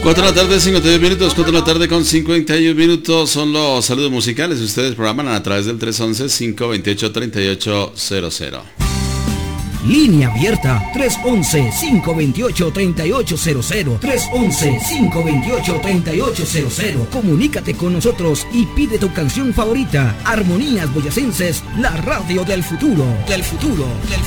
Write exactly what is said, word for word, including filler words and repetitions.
cuatro de la tarde, cincuenta y un minutos, cuatro de la tarde con cincuenta y un minutos, son los saludos musicales. Ustedes programan a través del tres once, cinco veintiocho, treinta y ocho cero cero. Línea abierta tres once, cinco veintiocho, treinta y ocho cero cero. tres once, cinco veintiocho, treinta y ocho cero cero. Comunícate con nosotros y pide tu canción favorita. Armonías Boyacenses, la radio del futuro. Del futuro. Del futuro.